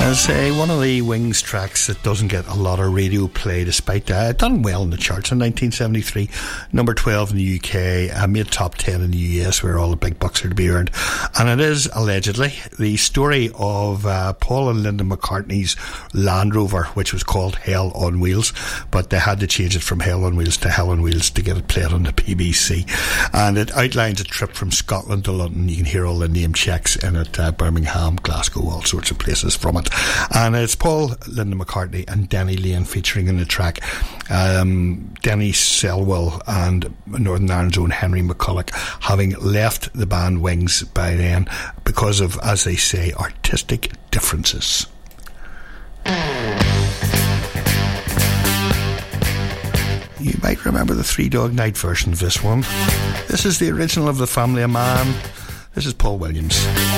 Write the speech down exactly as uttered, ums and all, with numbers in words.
I say, one of the Wings tracks that doesn't get a lot of radio play, despite uh, done well in the charts in nineteen seventy-three, number twelve in the U K, uh, made top ten in the U S, where all the big bucks are to be earned. And it is allegedly the story of uh, Paul and Linda McCartney's Land Rover, which was called Hell on Wheels, but they had to change it from Hell on Wheels to Hell on Wheels to get it played on the B B C. And it outlines a trip from Scotland to London. You can hear all the name checks in it, uh, Birmingham, Glasgow, all sorts of places from it. And it's Paul, Linda McCartney and Denny Lane featuring in the track. Um, Denny Selwell and Northern Ireland's own Henry McCulloch, having left the band Wings by then because of, as they say, artistic differences. You might remember the Three Dog Night version of this one. This is the original of The Family of Man. This is Paul Williams.